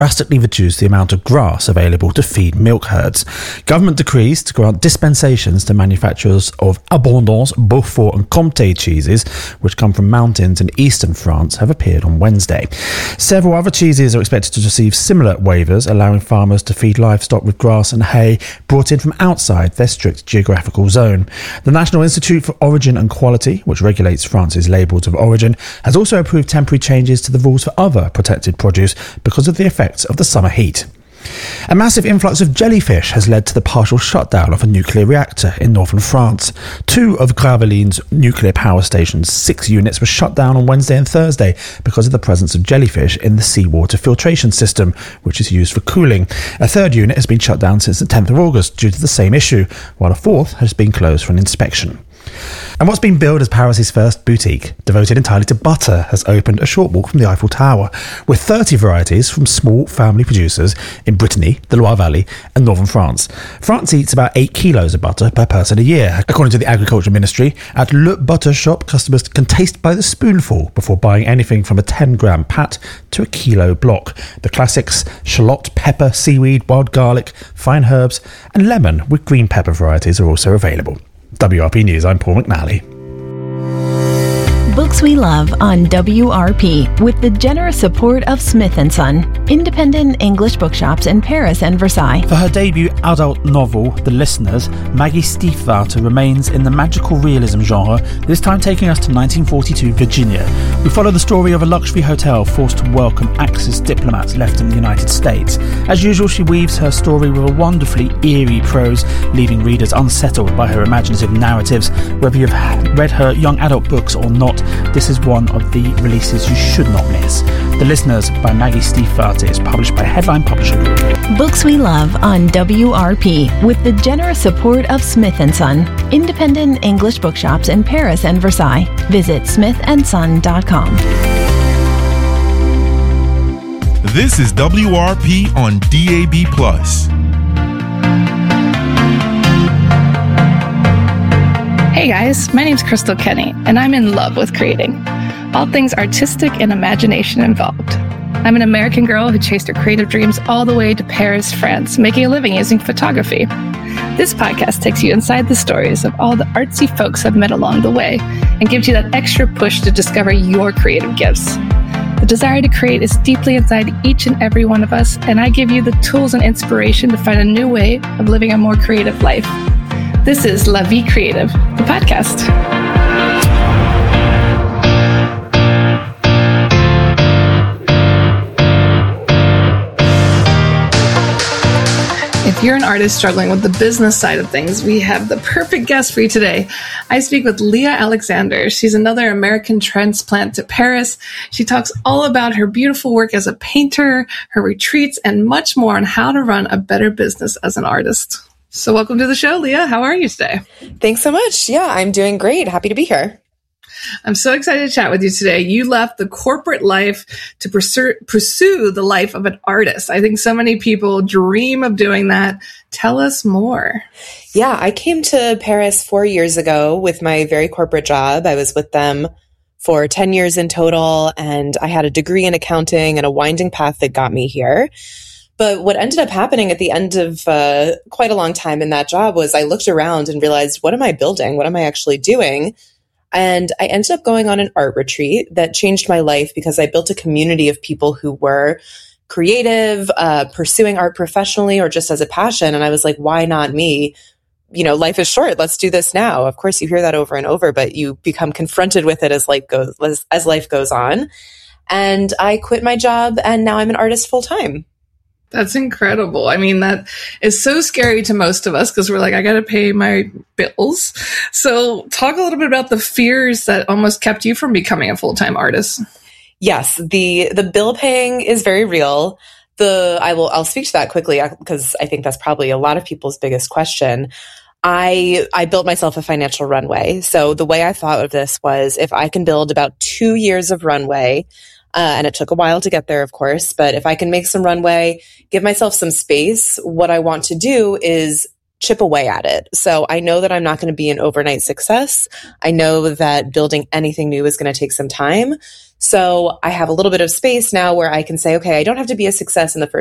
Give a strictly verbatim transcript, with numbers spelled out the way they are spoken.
drastically reduce the amount of grass available to feed milk herds. Government decrees to grant dispensations to manufacturers of Abondance, Beaufort and Comté cheeses, which come from mountains in eastern France, have appeared on Wednesday. Several other cheeses are expected to receive similar waivers, allowing farmers to feed livestock with grass and hay brought in from outside their strict geographical zone. The National Institute for Origin and Quality, which regulates France's labels of origin, has also approved temporary changes to the rules for other protected produce because of the effects of the summer heat. A massive influx of jellyfish has led to the partial shutdown of a nuclear reactor in northern France. Two of Graveline's nuclear power station's six units were shut down on Wednesday and Thursday because of the presence of jellyfish in the seawater filtration system, which is used for cooling. A third unit has been shut down since the tenth of August due to the same issue, while a fourth has been closed for an inspection. And what's been billed as Paris' first boutique, devoted entirely to butter, has opened a short walk from the Eiffel Tower, with thirty varieties from small family producers in Brittany, the Loire Valley and northern France. France eats about eight kilos of butter per person a year. According to the Agriculture Ministry, at Le Butter Shop, customers can taste by the spoonful before buying anything from a ten gram pat to a kilo block. The classics, shallot, pepper, seaweed, wild garlic, fine herbs and lemon with green pepper varieties are also available. W R P News, I'm Paul McNally. Books we love on W R P with the generous support of Smith and Son, independent English bookshops in Paris and Versailles. For her debut adult novel, The Listeners, Maggie Stiefvater remains in the magical realism genre, this time taking us to nineteen forty-two Virginia. We follow the story of a luxury hotel forced to welcome Axis diplomats left in the United States. As usual, she weaves her story with a wonderfully eerie prose, leaving readers unsettled by her imaginative narratives. Whether you've read her young adult books or not, this is one of the releases you should not miss. The Listeners by Maggie Stiefvater is published by Headline Publishing Group. Books we love on W R P with the generous support of Smith and Son, independent English bookshops in Paris and Versailles. Visit smith and son dot com. This is W R P on D A B plus. Hey guys, my name's Crystal Kenny, and I'm in love with creating. All things artistic and imagination involved. I'm an American girl who chased her creative dreams all the way to Paris, France, making a living using photography. This podcast takes you inside the stories of all the artsy folks I've met along the way and gives you that extra push to discover your creative gifts. The desire to create is deeply inside each and every one of us, and I give you the tools and inspiration to find a new way of living a more creative life. This is La Vie Creative, the podcast. If you're an artist struggling with the business side of things, we have the perfect guest for you today. I speak with Leah Alexander. She's another American transplant to Paris. She talks all about her beautiful work as a painter, her retreats, and much more on how to run a better business as an artist. So welcome to the show, Leah. How are you today? Thanks so much. Yeah, I'm doing great. Happy to be here. I'm so excited to chat with you today. You left the corporate life to pursue, pursue the life of an artist. I think so many people dream of doing that. Tell us more. Yeah, I came to Paris four years ago with my very corporate job. I was with them for ten years in total, and I had a degree in accounting and a winding path that got me here. But what ended up happening at the end of uh, quite a long time in that job was I looked around and realized, what am I building? What am I actually doing? And I ended up going on an art retreat that changed my life because I built a community of people who were creative, uh, pursuing art professionally or just as a passion. And I was like, why not me? You know, life is short. Let's do this now. Of course, you hear that over and over, but you become confronted with it as life goes, as, as life goes on. And I quit my job and now I'm an artist full time. That's incredible. I mean, that is so scary to most of us because we're like, I got to pay my bills. So talk a little bit about the fears that almost kept you from becoming a full-time artist. Yes, the the bill paying is very real. The I will I'll speak to that quickly because I think that's probably a lot of people's biggest question. I I built myself a financial runway. So the way I thought of this was if I can build about two years of runway, Uh, and it took a while to get there, of course. But if I can make some runway, give myself some space, what I want to do is chip away at it. So I know that I'm not going to be an overnight success. I know that building anything new is going to take some time. So I have a little bit of space now where I can say, okay, I don't have to be a success in the first